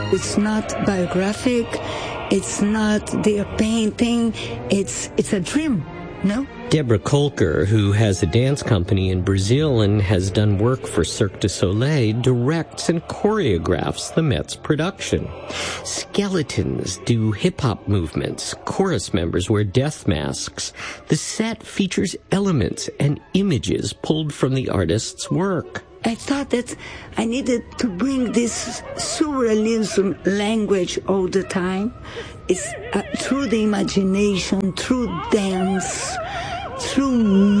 It's not biographic. It's not their painting. It's a dream, no? Deborah Kolker, who has a dance company in Brazil and has done work for Cirque du Soleil, directs and choreographs the Met's production. Skeletons do hip-hop movements. Chorus members wear death masks. The set features elements and images pulled from the artist's work. I thought that I needed to bring this surrealism language all the time. It's through the imagination, through dance, through